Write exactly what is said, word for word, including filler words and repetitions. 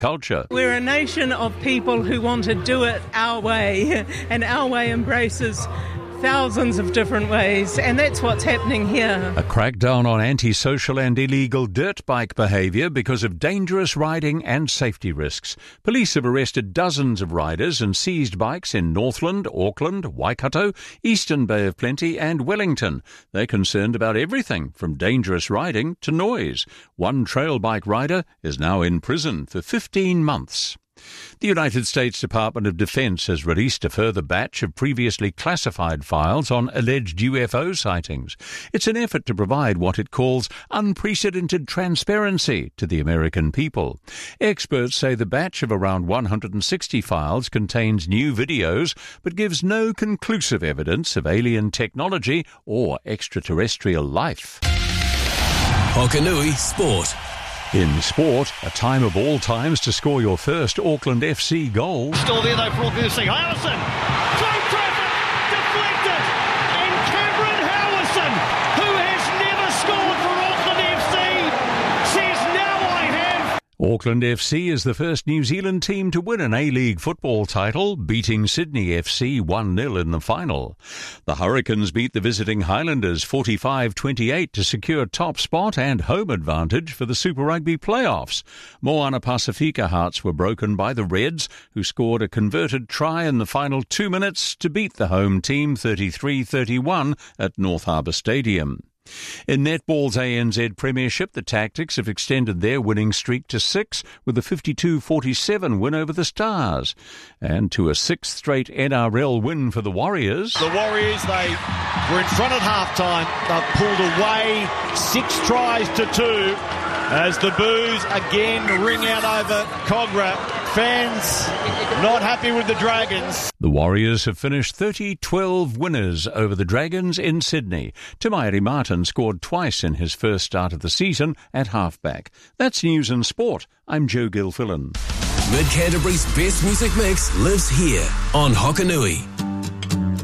culture. We're a nation of people who want to do it our way, and our way embraces thousands of different ways, and that's what's happening here. A crackdown on antisocial and illegal dirt bike behaviour because of dangerous riding and safety risks. Police have arrested dozens of riders and seized bikes in Northland, Auckland, Waikato, Eastern Bay of Plenty and Wellington. They're concerned about everything from dangerous riding to noise. One trail bike rider is now in prison for fifteen months. The United States Department of Defense has released a further batch of previously classified files on alleged U F O sightings. It's an effort to provide what it calls unprecedented transparency to the American people. Experts say the batch of around one hundred sixty files contains new videos but gives no conclusive evidence of alien technology or extraterrestrial life. Hokanui Sport. In sport, a time of all times to score your first Auckland F C goal. Still there though for Auckland F C. Howison! Through traffic! Deflected! And Cameron Howison, who has never scored for Auckland F C, says now I have. Auckland F C is the first New Zealand team to win an A-League football title, beating Sydney F C one nil in the final. The Hurricanes beat the visiting Highlanders forty-five twenty-eight to secure top spot and home advantage for the Super Rugby playoffs. Moana Pasifika hearts were broken by the Reds, who scored a converted try in the final two minutes to beat the home team thirty-three thirty-one at North Harbour Stadium. In netball's A N Z Premiership, the Tactics have extended their winning streak to six with a fifty-two forty-seven win over the Stars, and to a sixth straight N R L win for the Warriors. The Warriors, they were in front at half-time. They've pulled away six tries to two as the boos again ring out over Cogra. Fans not happy with the Dragons. The Warriors have finished thirty twelve winners over the Dragons in Sydney. Tamairi Martin scored twice in his first start of the season at halfback. That's News and Sport. I'm Joe Gilfillan. Mid Canterbury's best music mix lives here on Hokanui.